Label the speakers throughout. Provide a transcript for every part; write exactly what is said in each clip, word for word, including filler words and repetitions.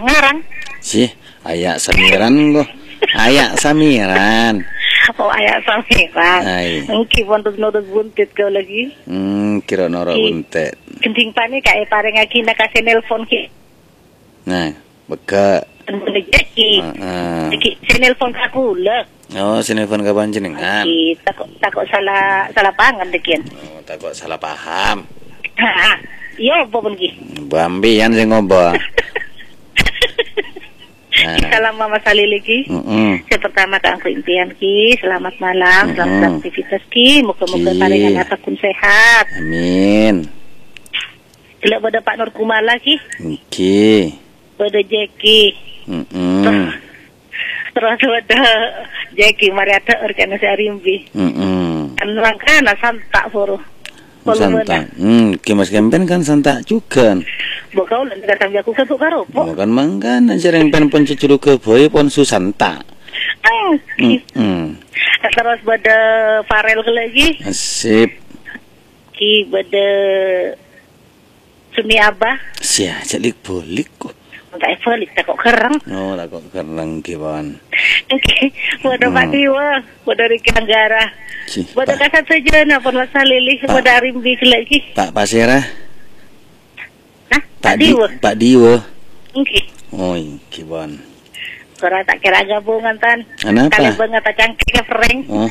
Speaker 1: ngarang.
Speaker 2: Sih, ayak samiran kok. Ayak samiran.
Speaker 1: Oh ayak samiran.
Speaker 2: Ai.
Speaker 1: Engki pun terus nurut buntit kau lagi.
Speaker 2: Hmm, kira nora buntet.
Speaker 1: Kenting pani kae pareng aki nak kasih nelpon ki.
Speaker 2: Nah, beka.
Speaker 1: Boleh jadi.
Speaker 2: Heeh.
Speaker 1: Iki si nelpon aku lah.
Speaker 2: Oh, sinelpon ka panjenengan.
Speaker 1: Iki takut takut salah salah pangan dekian.
Speaker 2: Oh, takut salah paham.
Speaker 1: Ha. Yo apa pun ki.
Speaker 2: Bambian sing ngobrol. Nah.
Speaker 1: Salam Mama Salili ki.
Speaker 2: Heeh.
Speaker 1: Saya pertama ke Angko Impian ki. Selamat malam, selamat
Speaker 2: Mm-mm.
Speaker 1: aktivitas ki. Moga-moga
Speaker 2: Ki.
Speaker 1: paringan apapun sehat.
Speaker 2: Amin.
Speaker 1: Kelak pada Pak Nur Kumala ki.
Speaker 2: Iki.
Speaker 1: Pada Jeki.
Speaker 2: Heeh.
Speaker 1: Terus pada Jeki Mariata organisasi Arimbi.
Speaker 2: Heeh.
Speaker 1: Kan rangkana santak foro.
Speaker 2: Santak. Hmm, kimas kempen kan santak juga.
Speaker 1: Bokau lan ka sambil aku satu karo.
Speaker 2: Bukan mangkan aja yang pen penceculu ke boy pon susanta.
Speaker 1: Ah.
Speaker 2: Hmm.
Speaker 1: Terus pada Farel ke lagi.
Speaker 2: Asip.
Speaker 1: Ki pada Suni Abah.
Speaker 2: Sia jalik bolik kok.
Speaker 1: Enggak evolik tak kok kerang.
Speaker 2: Oh, tak kok kereng kiwan.
Speaker 1: Oke, pada Pak Diwa, pada Riki Anggara.
Speaker 2: Cih,
Speaker 1: Pada
Speaker 2: Pak,
Speaker 1: kasat saja na pernah salili
Speaker 2: Pak.
Speaker 1: pada Arimbi lagi.
Speaker 2: Pak Pasira.
Speaker 1: Hah? Pak
Speaker 2: Pak Di,
Speaker 1: Diwa.
Speaker 2: Pak Diwo.
Speaker 1: Oke.
Speaker 2: Oh, kiwan.
Speaker 1: Kora tak kira gabungan tan.
Speaker 2: Kenapa?
Speaker 1: Kali banget tak cangkik ke freng.
Speaker 2: Oh.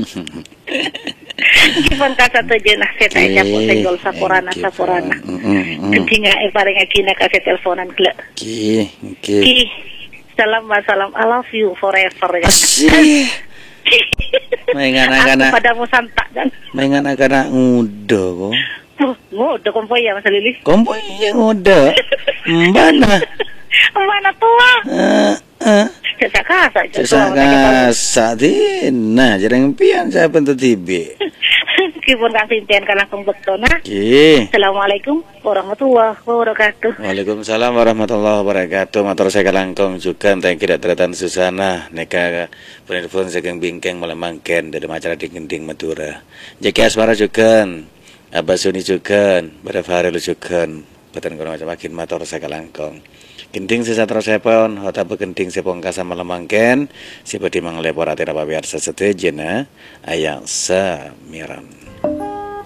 Speaker 1: Kipan kasat saja nah saya tak
Speaker 2: Oke,
Speaker 1: capok tenggol sapurana
Speaker 2: thank you,
Speaker 1: sapurana.
Speaker 2: Pak. Mm, mm, mm.
Speaker 1: Kentinga eh paling akina kasih teleponan kele.
Speaker 2: Oke, oke.
Speaker 1: Ki. Salam salam I love you forever ya.
Speaker 2: Asih. Maingan
Speaker 1: Aku
Speaker 2: anak-anak.
Speaker 1: padamu santak kan.
Speaker 2: Maingan anak-anak muda kok.
Speaker 1: Oh, ngode kompoy ya Mas Lili.
Speaker 2: Kompoy yang muda. Mbana.
Speaker 1: Mana tua?
Speaker 2: Eh, eh.
Speaker 1: Cak kasa, cak
Speaker 2: Sesaka sadina jarang pian saya bentuk tibe.
Speaker 1: Kipun kang pimpian kan langsung betona.
Speaker 2: Oke.
Speaker 1: Assalamualaikum warahmatullahi wabarakatuh.
Speaker 2: Waalaikumsalam warahmatullahi wabarakatuh. Matur saya kalangkong juga thank you datang Susana neka penelpon saking bingkeng melemangken dari macara di Gending Madura. Jeki Asmara juga, Abah Suni juga, Pada Farel juga, Batan kono macam makin matur saya kalangkong. Gending sesatro sepon, hota begending sepong kasa melemangken, si bedi manglepor atira pabiar sesetejena, ayang samiran.